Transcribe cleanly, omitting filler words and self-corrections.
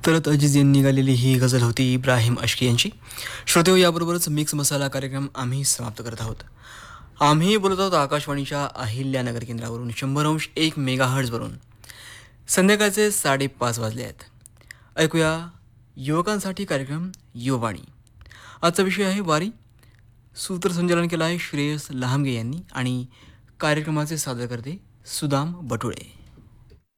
तरत अजीज यांनी गालेली ही गझल होती इब्राहिम अशकी यांची. श्रोतेहो, याबरोबरच मिक्स मसाला कार्यक्रम आम्ही समाप्त करत आहोत. आम्ही बोलत आहोत आकाशवाणीच्या अहिल्यानगर केंद्रावरून 100.1 मेगाहर्ट्झवरून. संध्याकाळचे 5:30 वाजले आहेत. ऐकूया युवकांसाठी कार्यक्रम युववाणी. आजचा विषय आहे वारी. सूत्रसंचालन केलं आहे श्रेयस लहामगे यांनी आणि कार्यक्रमाचे सादर करते सुदाम बटुळे.